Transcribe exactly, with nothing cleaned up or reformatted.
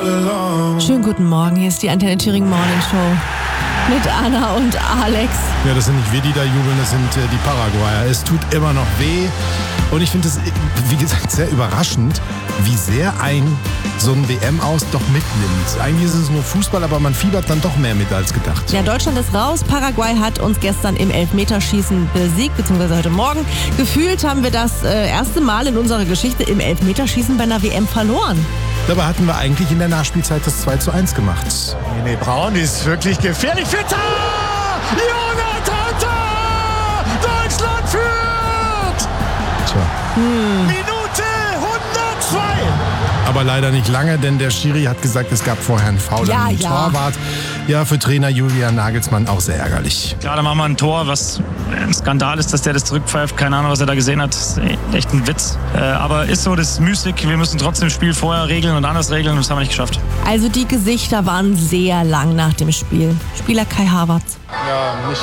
Schönen guten Morgen, hier ist die Antenne Thüringen Morning Show mit Anna und Alex. Ja, das sind nicht wir, die da jubeln, das sind äh, die Paraguayer. Es tut immer noch weh und ich finde es, wie gesagt, sehr überraschend, wie sehr ein so ein W M-Aus doch mitnimmt. Eigentlich ist es nur Fußball, aber man fiebert dann doch mehr mit als gedacht. Ja, Deutschland ist raus. Paraguay hat uns gestern im Elfmeterschießen besiegt, beziehungsweise heute Morgen. Gefühlt haben wir das äh, erste Mal in unserer Geschichte im Elfmeterschießen bei einer W M verloren. Dabei hatten wir eigentlich in der Nachspielzeit das zwei zu eins gemacht. Nee, Braun ist wirklich gefährlich für Tor! Jonathan Tah! Deutschland führt! Tja. Hm. Minute hundertzwei! Aber leider nicht lange, denn der Schiri hat gesagt, es gab vorher einen Foul Ja, an den ja. Torwart. Ja, für Trainer Julian Nagelsmann auch sehr ärgerlich. Klar, da machen wir ein Tor, was ein Skandal ist, dass der das zurückpfeift. Keine Ahnung, was er da gesehen hat. Das ist echt ein Witz. Äh, aber ist so, das ist müßig. Wir müssen trotzdem das Spiel vorher regeln und anders regeln und das haben wir nicht geschafft. Also die Gesichter waren sehr lang nach dem Spiel. Spieler Kai Havertz. Ja, nicht